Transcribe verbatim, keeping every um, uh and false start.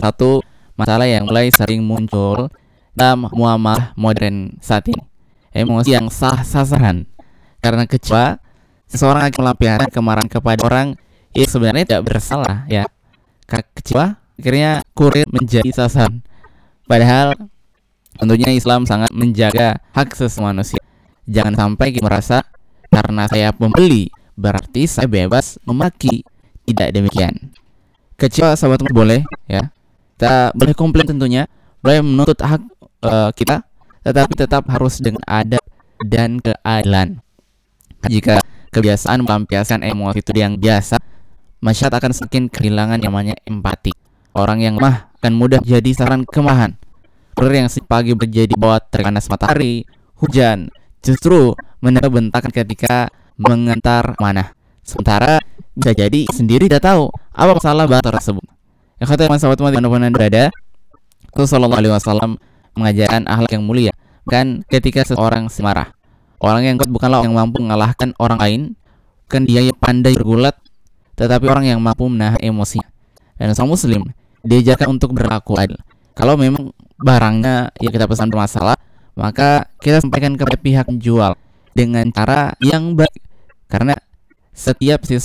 satu masalah yang mulai sering muncul dalam muamalah modern saat ini. Emosi yang salah sasaran. Karena kecewa, seseorang akan melampiaskan kemarahan kepada orang yang sebenarnya tidak bersalah, ya. Karena kecewa, akhirnya kurir menjadi sasaran. Padahal tentunya Islam sangat menjaga hak asasi manusia. Jangan sampai kita merasa karena saya pembeli berarti saya bebas memaki. Tidak demikian. Kecewa sahabat boleh, ya. Kita boleh komplain tentunya, boleh menuntut hak uh, kita, tetapi tetap harus dengan adab dan keadilan. Jika kebiasaan melampiaskan emosi itu yang biasa, masyarakat akan semakin kehilangan yang namanya empati. Orang yang lemah akan mudah jadi sasaran kemarahan. Kurir yang si pagi berjadi bawah terpanas matahari, hujan, justru mendapat bentakan ketika mengantar mana. Sementara bisa jadi sendiri tidak tahu apa masalah bahan tersebut. Ya kata teman sahabat di mana-mana berada, Rasulullah Shallallahu Alaihi Wasallam mengajarkan akhlak yang mulia. Kan ketika seseorang marah, orang yang kuat bukanlah orang yang mampu mengalahkan orang lain, kan dia yang pandai bergulat, tetapi orang yang mampu menahan emosinya. Dan seorang muslim diajarkan untuk berlaku adil. Kalau memang barangnya yang kita pesan bermasalah, maka kita sampaikan kepada pihak penjual dengan cara yang baik, karena setiap sisi